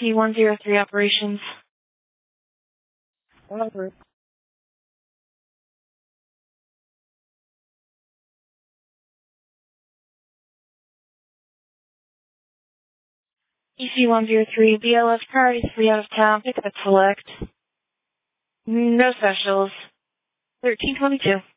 EC-103 operations. Over. EC-103, BLS priority 3 out of town, pick up select. No specials. 1322.